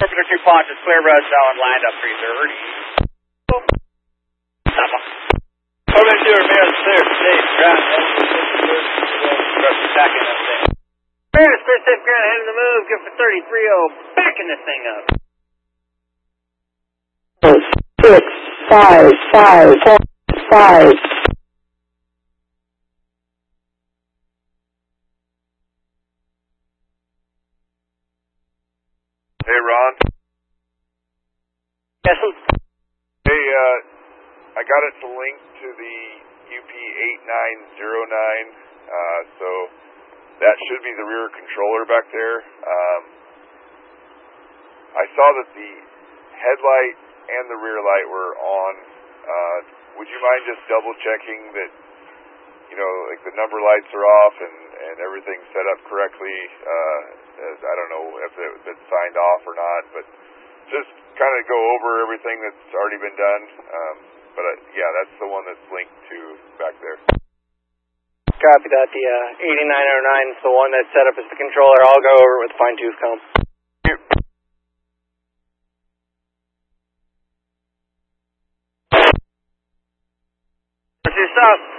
Jupiter 2 Ponch, it's clear road zone, lined up 330. Orbit 2 Ramirez, clear, safe, ground, back in that thing. Ramirez, clear, safe, ground, head in the move, good for 33-0, backing this thing up. 6, 5, 5, 5. Hey, Ron. Yes, Hey, I got it to link to the UP8909, so that should be the rear controller back there. I saw that the headlight and the rear light were on. Would you mind just double checking that, like the number lights are off and everything's set up correctly? I don't know if it's been signed off or not, but just kind of go over everything that's already been done. But yeah, that's the one that's linked to back there. copy that. The 8909 is the one that's set up as the controller. I'll go over it with a fine-tooth comb. What's your stop?